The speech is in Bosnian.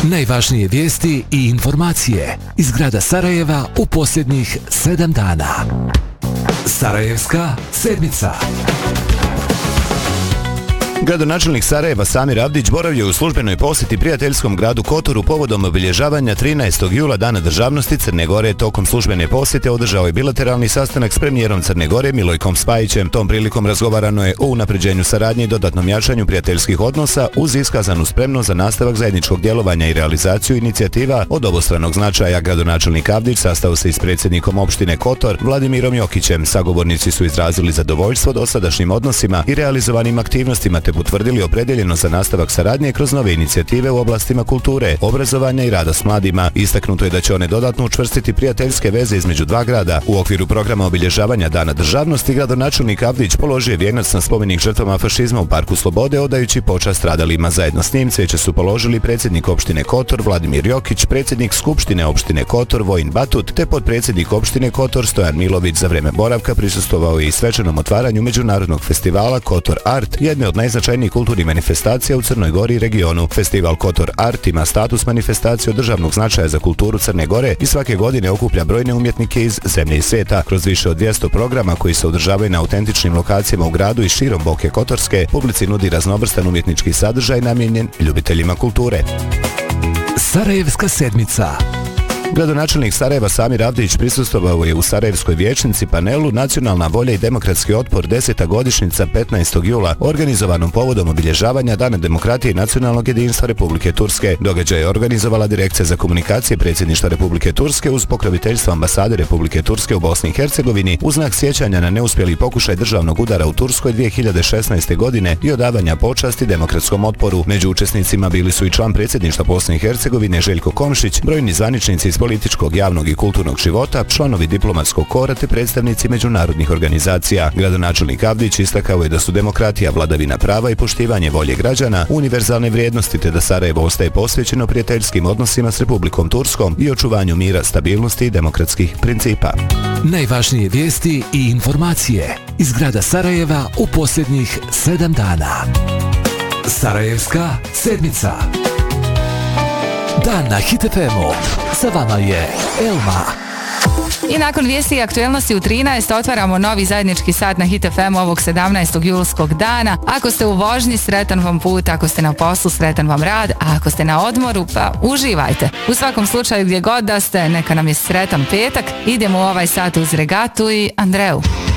Najvažnije vijesti i informacije iz grada Sarajeva u posljednjih 7 dana. Sarajevska sedmica. Gradonačelnik Sarajeva Samir Avdić boravio u službenoj posjeti prijateljskom gradu Kotoru povodom obilježavanja 13. jula Dana državnosti Crne Gore. Tokom službene posjete održao je bilateralni sastanak s premijerom Crne Gore Milojkom Spajićem. Tom prilikom razgovarano je o unapređenju saradnje i dodatnom jačanju prijateljskih odnosa uz iskazanu spremnost za nastavak zajedničkog djelovanja i realizaciju inicijativa od obostranog značaja. Gradonačelnik Avdić sastao se i s predsjednikom opštine Kotor Vladimirom Jokićem. Sagovornici su izrazili zadovoljstvo dosadašnjim odnosima i realizovanim aktivnostima te potvrdili opredjeljenost za nastavak saradnje kroz nove inicijative u oblastima kulture, obrazovanja i rada s mladima. Istaknuto je da će one dodatno učvrstiti prijateljske veze između dva grada. U okviru programa obilježavanja Dana državnosti gradonačelnik Avdić položio vijenac na spomenik žrtvama fašizma u Parku Slobode odajući počast stradalima. Zajedno s njim cvijeće su položili predsjednik opštine Kotor Vladimir Jokić, predsjednik Skupštine opštine Kotor Vojin Batut te potpredsjednik opštine Kotor Stojan Milović. Za vreme boravka prisustvovao je i svečanom otvaranju međunarodnog festivala Kotor Art, jedne od najznačajnijih kulturnih manifestacija u Crnoj Gori i regionu. Festival Kotor Art ima status manifestacije od državnog značaja za kulturu Crne Gore i svake godine okuplja brojne umjetnike iz zemlje i svijeta. Kroz više od 200 programa koji se održavaju na autentičnim lokacijama u gradu i širom Boke Kotorske, publici nudi raznovrstan umjetnički sadržaj namijenjen ljubiteljima kulture. Sarajevska sedmica. Gradonačelnik Sarajeva Samir Avdić prisustvovao je u Sarajevskoj vijećnici panelu Nacionalna volja i demokratski otpor 10. godišnjica 15. jula organizovanom povodom obilježavanja Dana demokratije i nacionalnog jedinstva Republike Turske. Događaj je organizovala Direkcija za komunikacije Predsjedništva Republike Turske uz pokroviteljstvo ambasade Republike Turske u Bosni i Hercegovini u znak sjećanja na neuspjeli pokušaj državnog udara u Turskoj 2016. godine i odavanja počasti demokratskom otporu. Među učesnicima bili su i član Predsjedništva Bosne i Hercegovine Željko Komšić, brojni zvaničnici iz političkog, javnog i kulturnog života, članovi diplomatskog kora te predstavnici međunarodnih organizacija. Gradonačelnik Avdić istakao je da su demokratija, vladavina prava i poštivanje volje građana univerzalne vrijednosti te da Sarajevo ostaje posvećeno prijateljskim odnosima s Republikom Turskom i očuvanju mira, stabilnosti i demokratskih principa. Najvažnije vijesti i informacije iz grada Sarajeva u posljednjih 7 dana. Sarajevska sedmica. Dan na Hit FM-u. Sa vama je Elma. I nakon vijesti i aktuelnosti u 13 otvaramo novi zajednički sat na Hit FM ovog 17. julskog dana. Ako ste u vožnji, sretan vam put, ako ste na poslu, sretan vam rad, a ako ste na odmoru, pa uživajte. U svakom slučaju gdje god da ste, neka nam je sretan petak. Idemo u ovaj sat uz Regatu i Andreu.